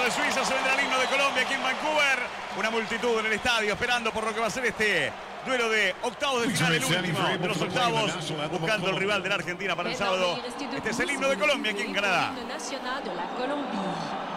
himno de Suiza, se vendrá el himno de Colombia aquí en Vancouver. Una multitud en el estadio esperando por lo que va a ser este duelo de octavos de final, el último de los octavos, buscando el rival de la Argentina para el sábado. Este es el himno de Colombia aquí en Canadá. L'hymne national de la Colombie.